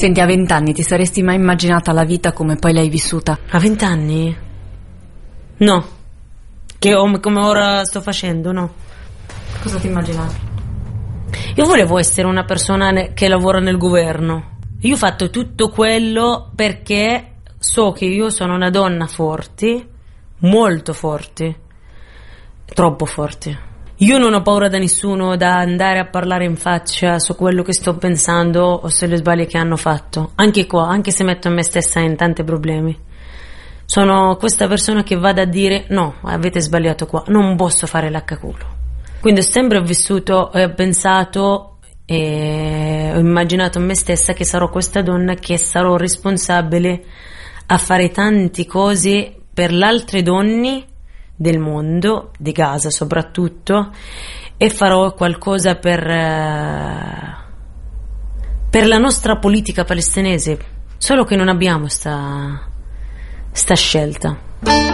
Senti, a 20 anni ti saresti mai immaginata la vita come poi l'hai vissuta? A 20 anni? No. Come ora sto facendo, no. Cosa ti immaginavi? Io volevo essere una persona che lavora nel governo. Io ho fatto tutto quello perché so che io sono una donna forte, molto forte, troppo forte. Io non ho paura da nessuno, da andare a parlare in faccia su quello che sto pensando o sulle sbagli che hanno fatto. Anche qua, anche se metto me stessa in tanti problemi. Sono questa persona che vado a dire no, avete sbagliato qua, non posso fare l'H-culo. Quindi ho sempre vissuto e ho pensato e ho immaginato me stessa che sarò questa donna che sarò responsabile a fare tante cose per le altre donne del mondo, di Gaza soprattutto, e farò qualcosa per la nostra politica palestinese, solo che non abbiamo sta scelta.